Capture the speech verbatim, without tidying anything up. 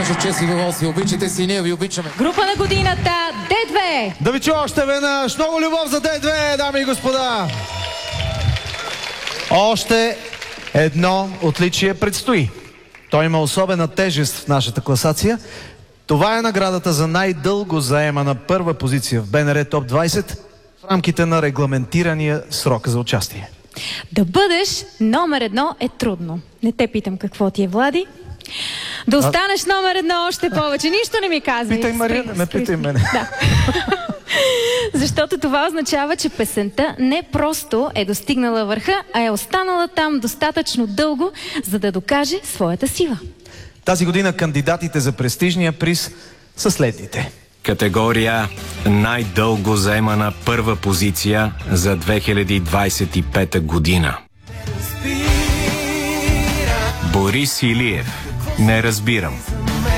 беше чест и удоволствие. Обичате си, ние ви обичаме. Група на годината Д две. Да ви чуя още веднъж. Много любов за Д две, дами и господа. Още едно отличие предстои. Той има особена тежест в нашата класация. Това е наградата за най-дълго заемана първа позиция в Б Н Р Топ двайсет в рамките на регламентирания срок за участие. Да бъдеш номер едно е трудно. Не те питам какво ти е, Влади. Да останеш а... номер едно още повече. Нищо не ми казвай. Питай Мария, не питай мене. Да. Защото това означава, че песента не просто е достигнала върха, а е останала там достатъчно дълго, за да докаже своята сила. Тази година кандидатите за престижния приз са следните. Категория най-дълго заемана първа позиция за две хиляди двайсет и пета година. Борис Илиев. Не разбирам.